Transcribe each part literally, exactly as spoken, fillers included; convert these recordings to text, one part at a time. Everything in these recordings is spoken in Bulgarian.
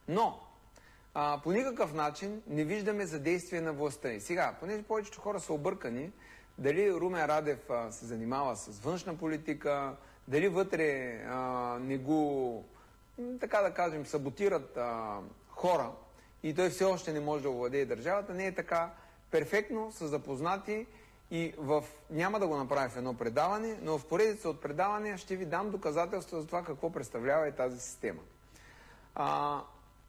Но а, по никакъв начин не виждаме задействие на властта. И сега, понеже повечето хора са объркани, дали Румен Радев а, се занимава с външна политика, дали вътре а, не го, така да кажем, саботират а, хора и той все още не може да овладее държавата, не е така. Перфектно са запознати и в... няма да го направя в едно предаване, но в поредица от предавания ще ви дам доказателства за това какво представлява и тази система. А,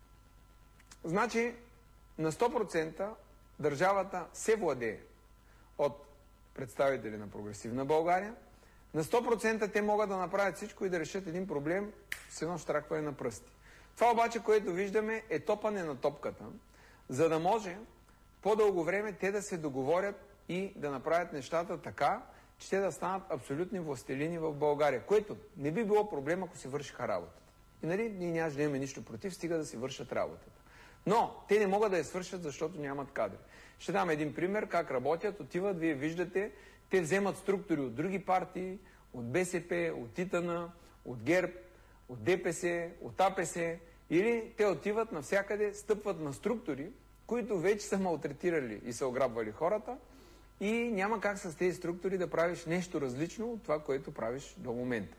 значи, на сто процента държавата се владее от представители на Прогресивна България. На сто процента те могат да направят всичко и да решат един проблем с едно щракване на пръсти. Това обаче, което виждаме, е топане на топката, за да може по-дълго време те да се договорят и да направят нещата така, че те да станат абсолютни властелини в България, което не би било проблем, ако се вършиха работата. И нали, ние нямаше да имаме нищо против, стига да си вършат работата. Но те не могат да я свършат, защото нямат кадри. Ще дам един пример как работят. Отиват, вие виждате, те вземат структури от други партии, от БСП, от ИТН, от ГЕРБ, от ДПС, от АПС, или те отиват навсякъде, стъпват на структури, които вече са малтретирали и са ограбвали хората, и няма как с тези структури да правиш нещо различно от това, което правиш до момента.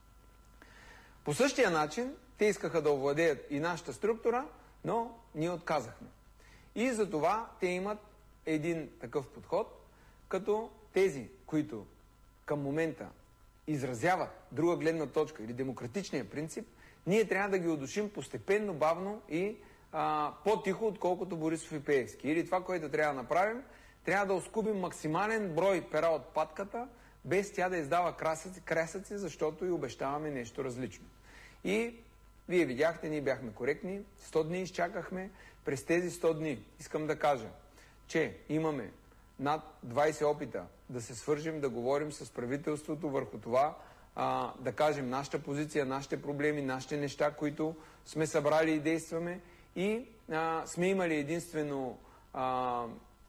По същия начин те искаха да овладеят и нашата структура, но ние отказахме. И за това те имат един такъв подход, като тези, които към момента изразяват друга гледна точка или демократичния принцип, ние трябва да ги удушим постепенно, бавно и по-тихо, отколкото Борисов и Пеевски. Или това, което трябва да направим, трябва да оскубим максимален брой пера от патката, без тя да издава красъци, красъци, защото и обещаваме нещо различно. И вие видяхте, ние бяхме коректни, сто дни изчакахме. През тези сто дни искам да кажа, че имаме над двайсет опита да се свържим, да говорим с правителството върху това, а, да кажем нашата позиция, нашите проблеми, нашите неща, които сме събрали и действаме. И а, сме имали единствено а,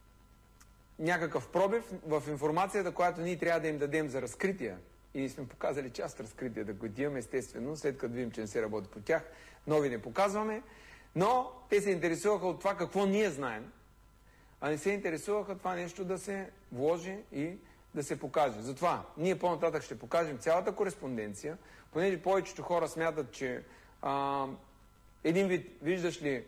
някакъв пробив в информацията, която ние трябва да им дадем за разкрития. И сме показали част от разкритията, които имаме, естествено, след като видим, че не се работи по тях, нови не показваме. Но те се интересуваха от това какво ние знаем, а не се интересуваха това нещо да се вложи и да се покаже. Затова ние по-нататък ще покажем цялата кореспонденция, понеже повечето хора смятат, че а, един вид, виждаш ли,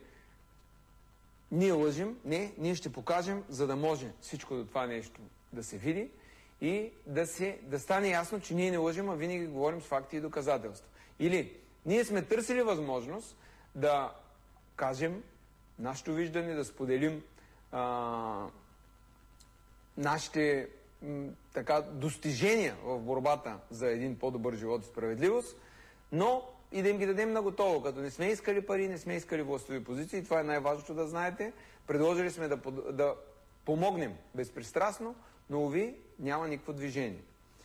ние лъжим. Не, ние ще покажем, за да може всичко до това нещо да се види и да, се, да стане ясно, че ние не лъжим, а винаги говорим с факти и доказателства. Или ние сме търсили възможност да кажем нашето виждане, да споделим а, нашите м, така, достижения в борбата за един по-добър живот и справедливост, но и да им ги дадем на готово, като не сме искали пари, не сме искали властови позиции. Това е най-важното да знаете. Предложили сме да, да помогнем безпристрастно, но уви, няма никакво движение.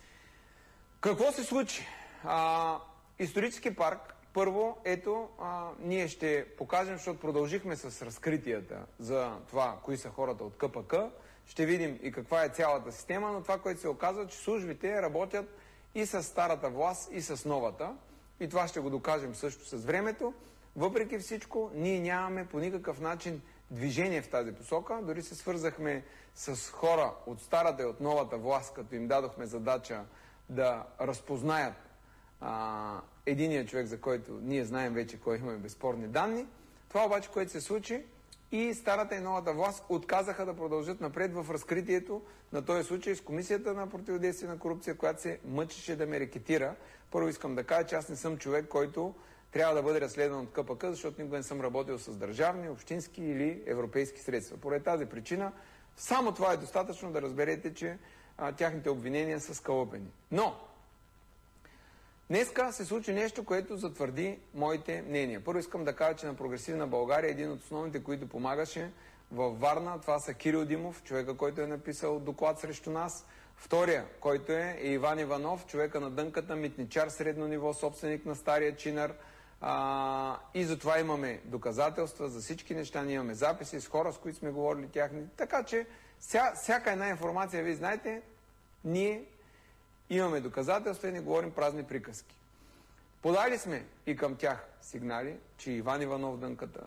Какво се случи? А, исторически парк, първо, ето, а, ние ще покажем, защото продължихме с разкритията за това, кои са хората от КПК. Ще видим и каква е цялата система, но това, което се оказва, че службите работят и с старата власт, и с новата. И това ще го докажем също с времето. Въпреки всичко, ние нямаме по никакъв начин движение в тази посока. Дори се свързахме с хора от старата и от новата власт, като им дадохме задача да разпознаят а, единия човек, за който ние знаем вече кой имаме безспорни данни. Това обаче, което се случи, и старата и новата власт отказаха да продължат напред в разкритието на този случай с Комисията на противодействие на корупция, която се мъчеше да ме рекетира. Първо искам да кажа, че аз не съм човек, който трябва да бъде разследван от КПК, защото никога не съм работил с държавни, общински или европейски средства. Поради тази причина, само това е достатъчно да разберете, че а, тяхните обвинения са скалъпени. Но днеска се случи нещо, което затвърди моите мнения. Първо искам да кажа, че на Прогресивна България един от основните, които помагаше във Варна, това са Кирил Димов, човека, който е написал доклад срещу нас. Втория, който е, е Иван Иванов, човека на дънката, митничар средно ниво, собственик на стария чинар. А, и затова имаме доказателства за всички неща. Ние имаме записи с хора, с които сме говорили тяхни. Така че ся, всяка една информация, вие знаете, ние имаме доказателства и не говорим празни приказки. Подали сме и към тях сигнали, че Иван Иванов дънката,